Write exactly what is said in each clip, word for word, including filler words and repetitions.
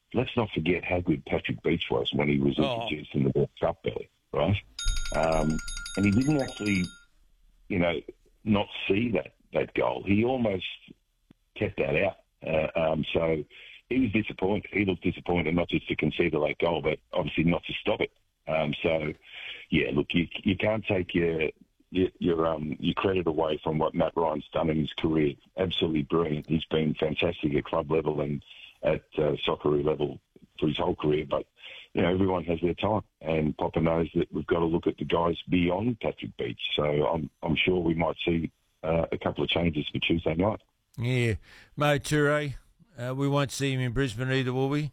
let's not forget how good Patrick Beach was when he was Oh. introduced in the World Cup, Billy, right? Um, and he didn't actually, you know, not see that, that goal. He almost kept that out. Uh, um, so he was disappointed. He looked disappointed, not just to concede a late goal, but obviously not to stop it. Um, so, yeah, look, you you can't take your your your, um, your credit away from what Matt Ryan's done in his career. Absolutely brilliant. He's been fantastic at club level and at uh, Socceroo level for his whole career. But, you know, everyone has their time. And Popper knows that we've got to look at the guys beyond Patrick Beach. So I'm, I'm sure we might see uh, a couple of changes for Tuesday night. Yeah. Mo Toure, uh, we won't see him in Brisbane either, will we?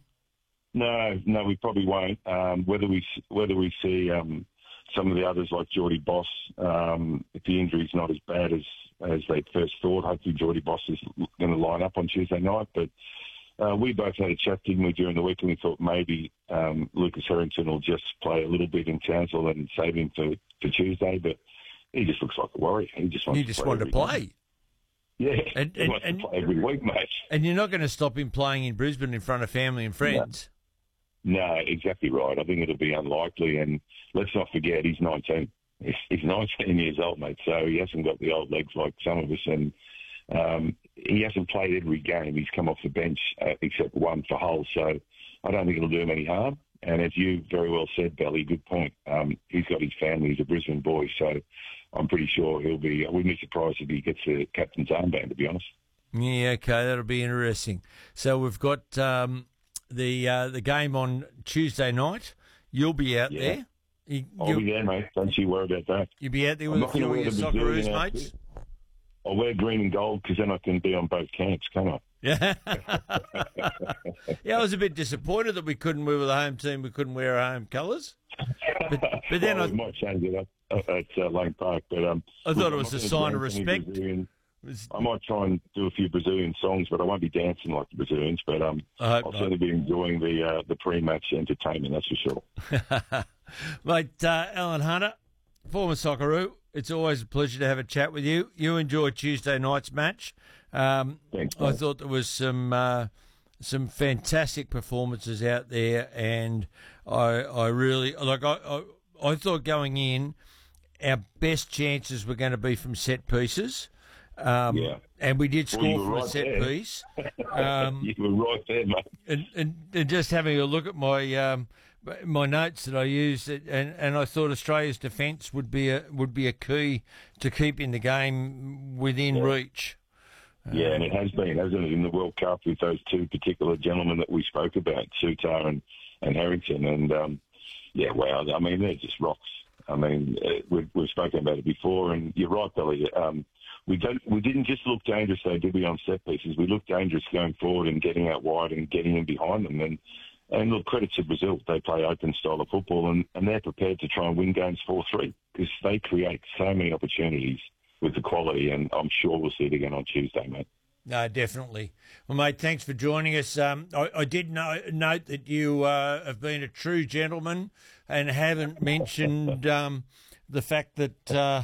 No, no, we probably won't. Um, whether we whether we see um, some of the others like Geordie Boss, um, if the injury's not as bad as, as they first thought, hopefully Geordie Boss is going to line up on Tuesday night. But uh, we both had a chat, didn't we, during the week, and we thought maybe um, Lucas Harrington will just play a little bit in Townsville and save him for, for Tuesday. But he just looks like a warrior. He just wants He to just play wanted to every play. game. Yeah, And- he and- wants and- to play every week, mate. And you're not going to stop him playing in Brisbane in front of family and friends. No, exactly right. I think it'll be unlikely. And let's not forget, he's nineteen. He's, he's nineteen years old, mate, so he hasn't got the old legs like some of us. And um, he hasn't played every game. He's come off the bench uh, except one for Hull. So I don't think it'll do him any harm. And as you very well said, Belly, good point. Um, he's got his family. He's a Brisbane boy. So I'm pretty sure he'll be, I wouldn't be surprised if he gets the captain's armband, to be honest. Yeah, okay, that'll be interesting. So we've got um, the uh, the game on Tuesday night. You'll be out Yeah. there. You, I'll you'll, be there, mate. Don't you worry about that. you'll be out there I'm with a not gonna few of wear your the Socceroos Brazilian mates. outfit. I'll wear green and gold because then I can be on both camps, can't I? Yeah, yeah. I was a bit disappointed that we couldn't wear with the home team. We couldn't wear our home colours. But, but then well, I, we might change it up uh, at uh, Lane Park, but um, I thought look, it I'm was not a gonna sign of dance any respect. Brazilian- it was- I might try and do a few Brazilian songs, but I won't be dancing like the Brazilians. But um, I hope I'll not. certainly be enjoying the uh, the pre-match entertainment. That's for sure. Mate, uh, Alan Hunter, former Socceroo, it's always a pleasure to have a chat with you. You enjoyed Tuesday night's match. Um, Thanks, I mate. thought there was some uh, some fantastic performances out there, and I I really like I I, I thought going in, our best chances were going to be from set pieces. Um, Yeah. And we did Well, score you were from a right set there. piece. Um, You were right there, mate. and, and, and just having a look at my um, my notes that I used, and, and I thought Australia's defence would be a would be a key to keeping the game within reach. Yeah, and it has been, hasn't it, in the World Cup with those two particular gentlemen that we spoke about, Sutar and, and Harrington. And, um, yeah, wow, I mean, they're just rocks. I mean, uh, we've, we've spoken about it before, and you're right, Billy. Um, we, don't, we didn't just look dangerous, though, did we, on set pieces? We looked dangerous going forward and getting out wide and getting in behind them. And, and look, credit to Brazil. They play open style of football, and, and they're prepared to try and win games four three because they create so many opportunities with the quality, and I'm sure we'll see it again on Tuesday, mate. No, definitely. Well, mate, thanks for joining us. Um, I, I did know, note that you uh, have been a true gentleman and haven't mentioned um, the fact that uh,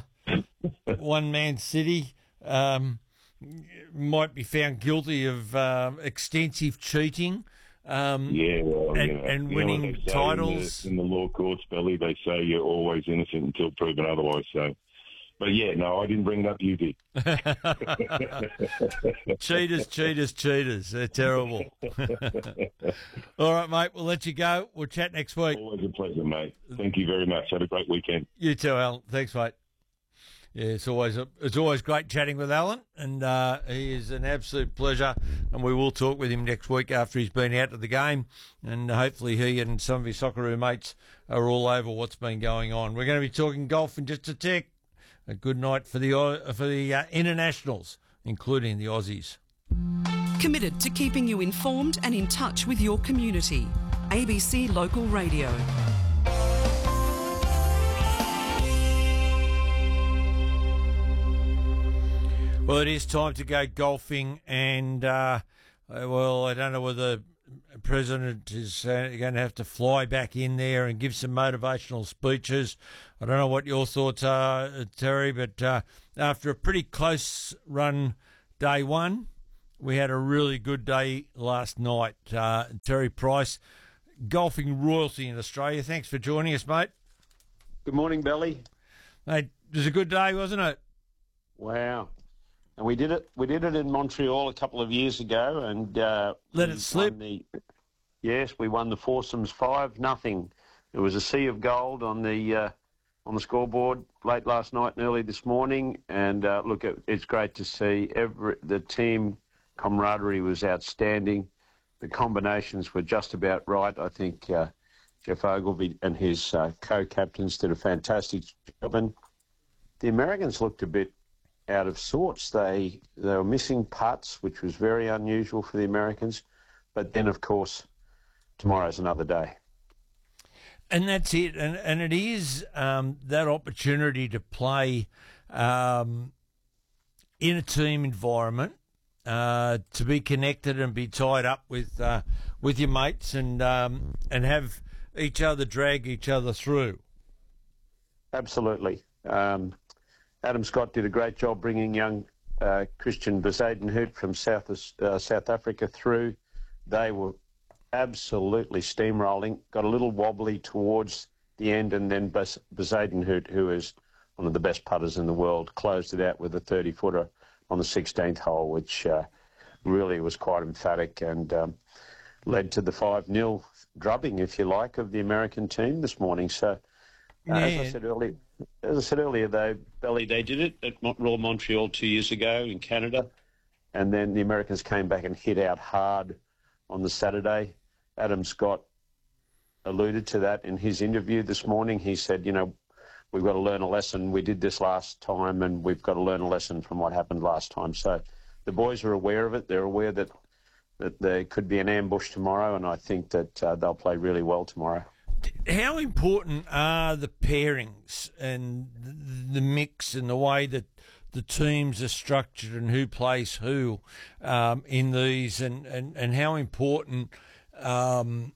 One Man City um, might be found guilty of uh, extensive cheating. Um, Yeah, well, and- you know, and you know winning what they say titles. in the, in the law courts, Billy. They say you're always innocent until proven otherwise. So, but yeah, no, I didn't bring it up. You did. cheaters, cheaters, cheaters. They're terrible. All right, mate. We'll let you go. We'll chat next week. Always a pleasure, mate. Thank you very much. Have a great weekend. You too, Alan. Thanks, mate. Yeah, it's always a, it's always great chatting with Alan, and uh, he is an absolute pleasure. And we will talk with him next week after he's been out of the game, and hopefully he and some of his Socceroo mates are all over what's been going on. We're going to be talking golf in just a tick. A good night for the uh, for the uh, internationals, including the Aussies. Committed to keeping you informed and in touch with your community. A B C Local Radio. Well, it is time to go golfing, and uh, uh, well, I don't know whether the president is uh, going to have to fly back in there and give some motivational speeches. I don't know what your thoughts are, uh, Terry, but uh, after a pretty close run day one, we had a really good day last night. Uh, Terry Price, golfing royalty in Australia. Thanks for joining us, mate. Good morning, Belly. Mate, it was a good day, wasn't it? Wow. And we did it. We did it in Montreal a couple of years ago, and uh, let it slip. The, yes, we won the foursomes five nothing. There was a sea of gold on the uh, on the scoreboard late last night and early this morning. And uh, look, it, it's great to see. Every the team camaraderie was outstanding. The combinations were just about right. I think uh, Jeff Ogilvy and his uh, co-captains did a fantastic job, and the Americans looked a bit out of sorts. They they were missing putts, which was very unusual for the Americans. But then, of course, tomorrow's another day. And that's it. And and it is um, that opportunity to play um, in a team environment, uh, to be connected and be tied up with uh, with your mates, and um, and have each other drag each other through. Absolutely. Um, Adam Scott did a great job bringing young uh, Christian Bezuidenhout from South uh, South Africa through. They were absolutely steamrolling, got a little wobbly towards the end, and then Bezuidenhout, who is one of the best putters in the world, closed it out with a thirty-footer on the sixteenth hole, which uh, really was quite emphatic, and um, led to the five nil drubbing, if you like, of the American team this morning. So, uh, as I said earlier, As I said earlier, though, Belly, they did it at Royal Montreal two years ago in Canada, and then the Americans came back and hit out hard on the Saturday. Adam Scott alluded to that in his interview this morning. He said, you know, we've got to learn a lesson. We did this last time, and we've got to learn a lesson from what happened last time. So the boys are aware of it. They're aware that, that there could be an ambush tomorrow, and I think that uh, they'll play really well tomorrow. How important are the pairings and the mix and the way that the teams are structured and who plays who um, in these, and, and, and how important um,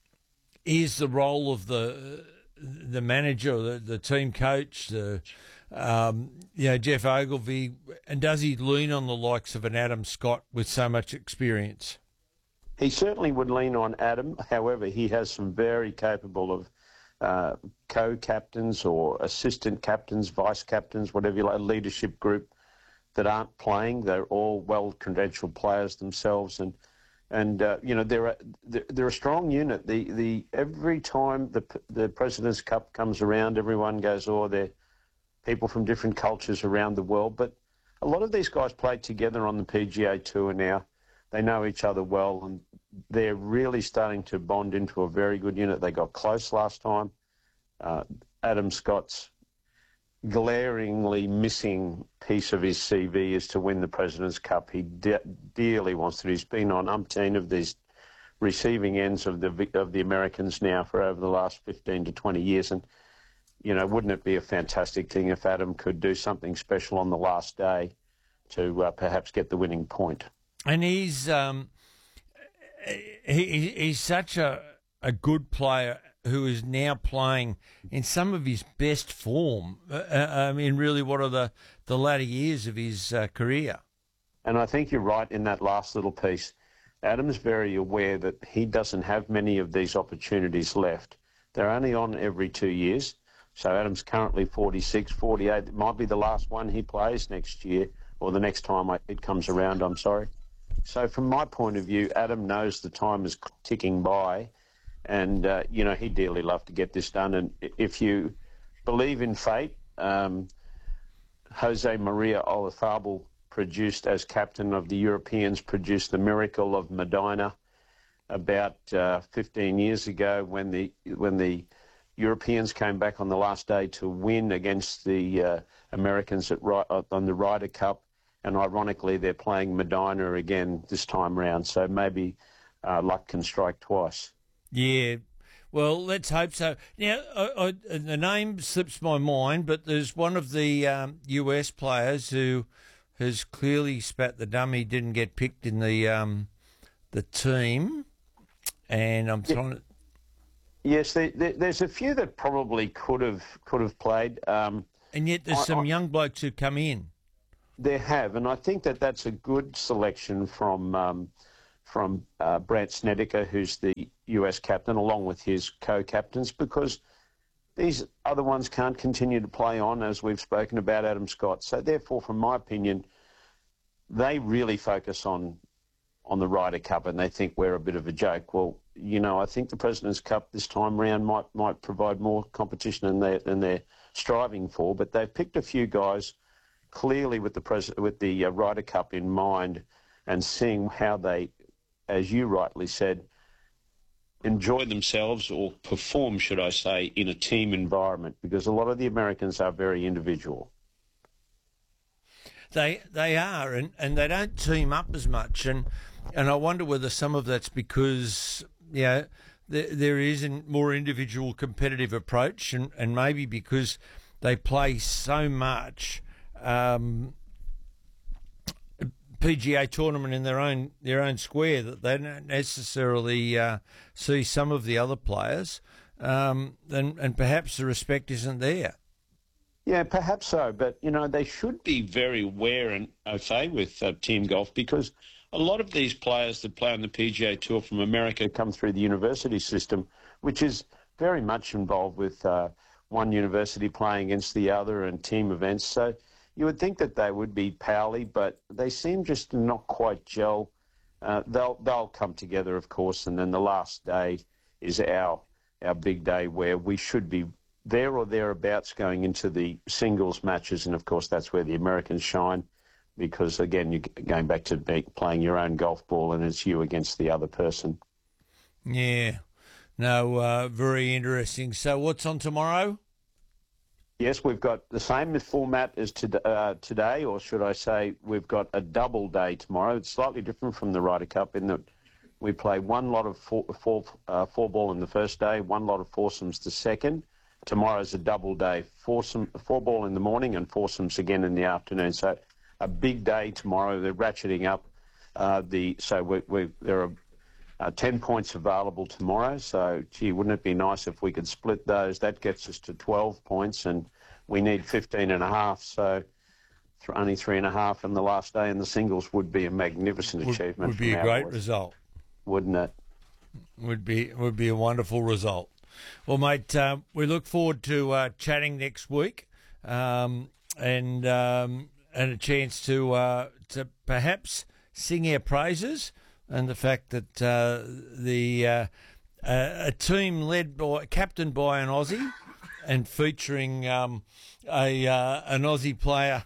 is the role of the the manager, the, the team coach, the um, you know, Jeff Ogilvy, and does he lean on the likes of an Adam Scott with so much experience? He certainly would lean on Adam. However, he has some very capable of uh, co-captains or assistant captains, vice-captains, whatever you like, leadership group that aren't playing. They're all well-credentialed players themselves, and and uh, you know they're a, they're a strong unit. The the every time the the President's Cup comes around, everyone goes, oh, they're people from different cultures around the world, but a lot of these guys played together on the P G A Tour now. They know each other well, and they're really starting to bond into a very good unit. They got close last time. Uh, Adam Scott's glaringly missing piece of his C V is to win the President's Cup. He de- dearly wants to. He's been on umpteen of these receiving ends of the of the Americans now for over the last fifteen to twenty years. And, you know, wouldn't it be a fantastic thing if Adam could do something special on the last day to uh, perhaps get the winning point? And he's um, he, he's such a, a good player who is now playing in some of his best form. Uh, I mean, really, what are the, the latter years of his uh, career? And I think you're right in that last little piece. Adam's very aware that he doesn't have many of these opportunities left. They're only on every two years. So Adam's currently forty-six, forty-eight. It might be the last one he plays next year, or the next time it comes around, I'm sorry. So from my point of view, Adam knows the time is ticking by, and, uh, you know, he'd dearly love to get this done. And if you believe in fate, um, Jose Maria Olazabal produced, as captain of the Europeans, produced the miracle of Medina about uh, fifteen years ago when the when the Europeans came back on the last day to win against the uh, Americans at, on the Ryder Cup. And ironically, they're playing Medina again this time round. So maybe uh, luck can strike twice. Yeah. Well, let's hope so. Now, I, I, the name slips my mind, but there's one of the um, U S players who has clearly spat the dummy, didn't get picked in the um, the team. And I'm trying to... Yes, there, there, there's a few that probably could have could have played. Um, and yet there's I, some I, young blokes who come in. There have, and I think that that's a good selection from um, from uh, Brandt Snedeker, who's the U S captain, along with his co-captains, because these other ones can't continue to play on, as we've spoken about Adam Scott. So therefore, from my opinion, they really focus on on the Ryder Cup, and they think we're a bit of a joke. Well, you know, I think the President's Cup this time round might might provide more competition than they than they're striving for. But they've picked a few guys clearly with the pres with the uh, Ryder Cup in mind, and seeing how they, as you rightly said, enjoy themselves or perform, should I say, in a team environment, because a lot of the Americans are very individual. They they are, and, and they don't team up as much, and and I wonder whether some of that's because, you know, there, there is a more individual competitive approach, and, and maybe because they play so much um, P G A tournament in their own their own square that they don't necessarily uh, see some of the other players, um, and, and perhaps the respect isn't there. Yeah, perhaps so, but, you know, they should be very aware and au fait with uh, team golf, because a lot of these players that play on the P G A Tour from America come through the university system, which is very much involved with uh, one university playing against the other and team events. So you would think that they would be pally, but they seem just to not quite gel. Uh, they'll they'll come together, of course, and then the last day is our our big day where we should be there or thereabouts going into the singles matches, and of course that's where the Americans shine, because again you're going back to be playing your own golf ball and it's you against the other person. Yeah, no, uh, very interesting. So what's on tomorrow? Yes, we've got the same format as to, uh, today, or should I say we've got a double day tomorrow. It's slightly different from the Ryder Cup in that we play one lot of four, four, uh, four ball in the first day, one lot of foursomes the second. Tomorrow's a double day, foursome, four ball in the morning and foursomes again in the afternoon. So a big day tomorrow. They're ratcheting up. Uh, the so we, we, there are uh, ten points available tomorrow. So, gee, wouldn't it be nice if we could split those? That gets us to twelve points, and we need fifteen and a half. So th only three and a half in the last day in the singles would be a magnificent would, achievement. Would be a great result. Wouldn't it? Would be, would be a wonderful result. Well, mate, uh, we look forward to uh, chatting next week, um, and um, and a chance to uh, to perhaps sing our praises, and the fact that uh, the uh, a, a team led by captained by an Aussie and featuring um, a uh, an Aussie player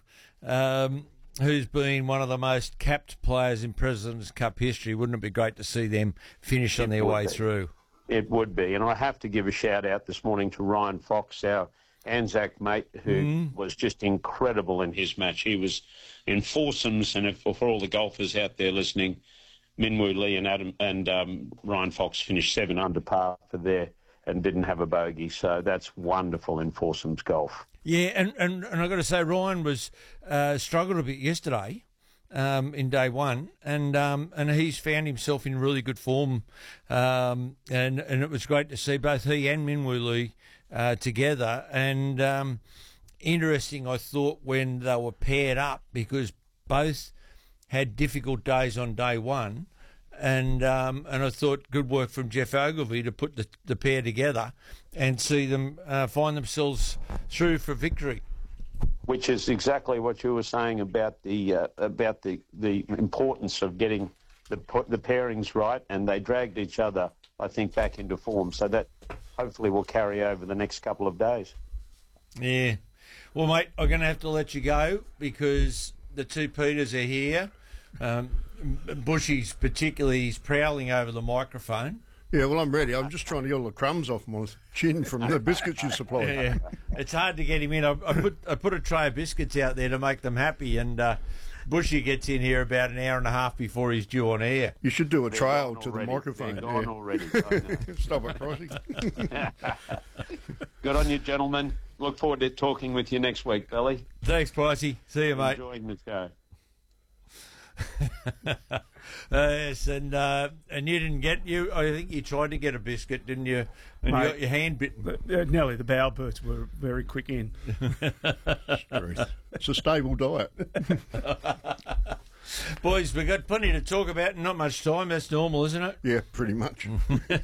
um, who's been one of the most capped players in President's Cup history. Wouldn't it be great to see them finish on their way through? It would be, and I have to give a shout out this morning to Ryan Fox, our Anzac mate, who mm. was just incredible in his match. He was in foursomes, and if, for all the golfers out there listening, Minwoo Lee and Adam and um, Ryan Fox finished seven under par for there and didn't have a bogey. So that's wonderful in foursomes golf. Yeah, and and, and I've got to say, Ryan was uh, struggled a bit yesterday. Um, in day one, and um, and he's found himself in really good form, um, and and it was great to see both he and Minwoo Lee uh, together. And um, interesting, I thought, when they were paired up, because both had difficult days on day one, and um, and I thought good work from Jeff Ogilvy to put the, the pair together and see them uh, find themselves through for victory. Which is exactly what you were saying about the uh, about the, the importance of getting the the pairings right, and they dragged each other, I think, back into form. So that hopefully will carry over the next couple of days. Yeah. Well, mate, I'm going to have to let you go because the two Peters are here. Um, Bushy's particularly, he's prowling over the microphone. Yeah, well, I'm ready. I'm just trying to get all the crumbs off my chin from the biscuits you supplied. Yeah, yeah. It's hard to get him in. I, I put I put a tray of biscuits out there to make them happy, and uh, Bushy gets in here about an hour and a half before he's due on air. You should do a They're trail to already. the microphone. They're gone yeah. already. Stop it, Pricey. Good on you, gentlemen. Look forward to talking with you next week, Billy. Thanks, Pricey. See you, mate. Enjoying the show. Uh, yes, and uh, and you didn't get you. I think you tried to get a biscuit, didn't you? And Mate, you got your hand bitten. Uh, Nelly, the bowbirds were very quick in. It's a stable diet. Boys, we've got plenty to talk about and not much time. That's normal, isn't it? Yeah, pretty much.